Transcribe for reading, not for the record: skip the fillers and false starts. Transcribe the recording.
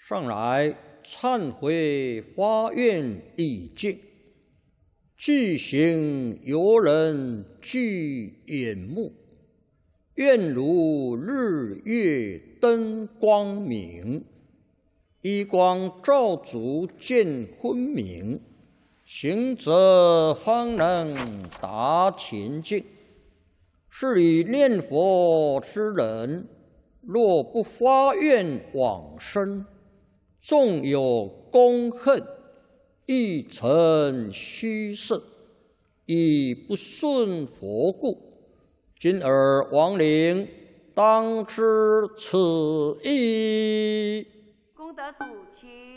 上来忏悔发愿已尽，具行游人具眼目，愿如日月灯光明，一光照足见昏明，行者方能达前境。是以念佛之人，若不发愿往生，纵有功恨，亦成虚设，以不顺佛故。今尔亡灵当知此意。 功德主